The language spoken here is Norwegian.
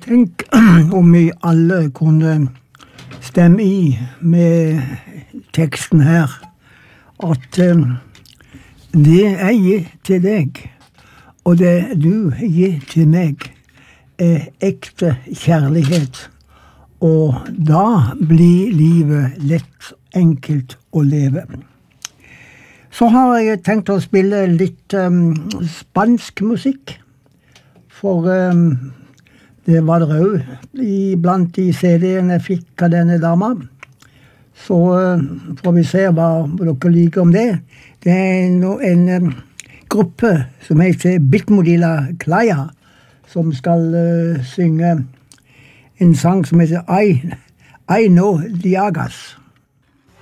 Tenk om vi alle kunne stemme i med teksten her, at det jeg gir til deg, og det du gir til meg, er ekte kjærlighet, og da blir livet lett, enkelt å leve. Så har jeg tenkt å spille litt spansk musikk, for det var det også blant de CD-ene jeg fikk av denne dama. Så får vi se hva dere liker om det. Det er en gruppe som heter Bitmodila Klaya, som skal synge en sang som heter I Know Diagas.